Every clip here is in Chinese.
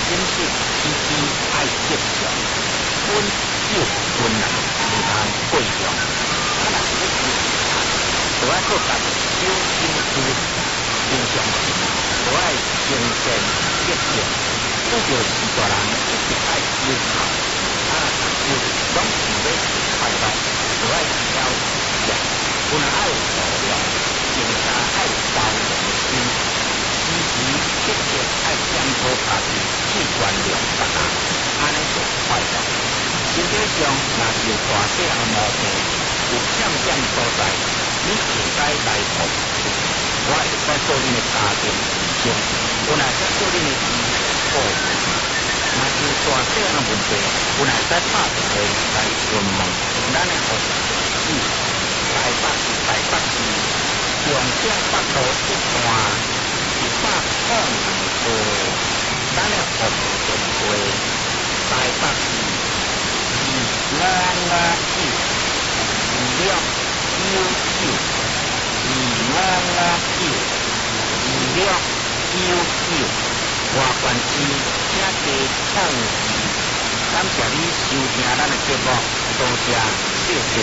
形式时机爱接上，温少温人，唔通过量。啊，若是要支持他，就爱靠家己小心思，平常时就爱精神洁净。遇到时大人一定爱友好，啊，若是总是要快乐，就爱挑食，有若爱度量，更加爱包容心。时时刻刻爱检讨家己器官量大大，安尼就快乐。身体上若是有大细项毛病，有欠点所在，你应该来服。我会再做恁的家庭医生，有哪些做恁的医护士，若是有大细项问题，有哪些打电话来询问咱的护士台北市重点北路一段102号，咱的服务电话台北市259，外关市请加创意。感谢你收听咱的节目，多谢，谢谢。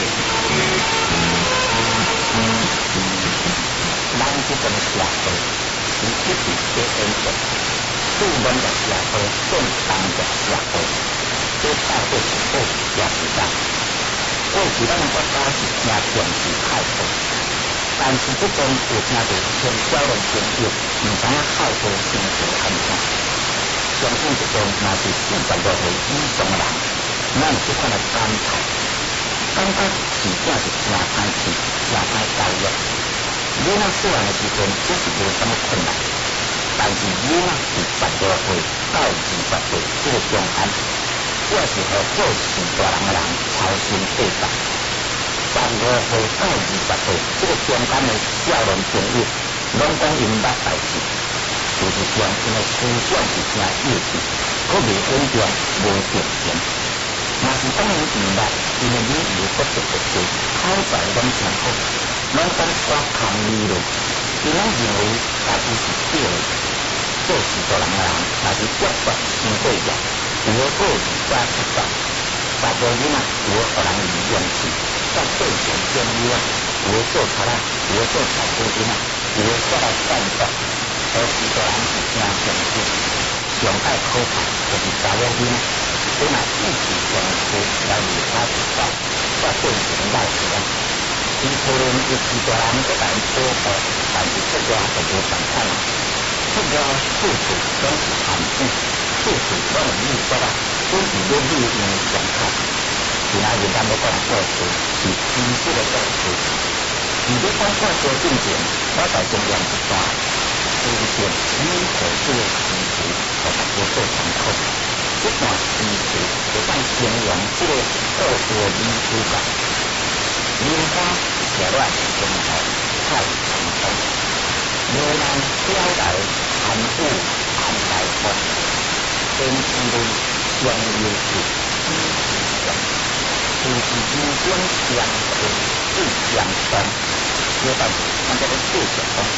咱这种社会是一直在演变，庶民的社会变当的社会，这到底是好也是歹？过去咱的国家是听政治态度，但是这种有听到从少年朋友唔知影好多生活安怎。相信这种若是40多岁以上的人，咱有这款的感慨，感觉是真是真歹去，真歹教育。囡仔细汉的时阵，这是无什么困难，但是囡仔是10多岁到20岁这个中间，我是和做事大人的人操心对待。15岁到20岁这个中间的少年朋友，拢讲因捌代志，事实上因的思想是真幼稚，佫未稳定，无定性。若是当然毋捌，因为理由佫特别多，口才拢真好，拢讲刷空理论，伊拢认为家己是对的。做事大人的人，若是越发先过业，如果过离家出走，查甫囡仔如果互人利用起，再对象建议啊，如果做贼仔，如果做财富囡仔，如果出来犯法，做事大人是真相信。上界可怕就是查某囡仔，本来意志强势来离家出走，却变成歹事啊。伊可能有时大人在甲伊保护，但是出外就无同款啦。出外处处拢是陷阱，处处拢有秘诀啊，总是要利用上卡。今仔日咱要讲故事，是知识的故事。伫要讲故事之前，我再先念一段推荐你投资的诗词，互大家做参考。这段诗词就当形容这个故事的女主角。莲花谢乱生活，太成功。牛郎飘来寒雾暗来风，天之内相友是知其上，就是人生相陪最相同。这段咱这个故事讲